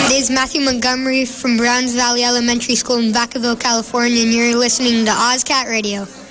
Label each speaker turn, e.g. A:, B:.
A: This is Matthew Montgomery from Browns Valley Elementary School in Vacaville, California, and you're listening to OzCat Radio.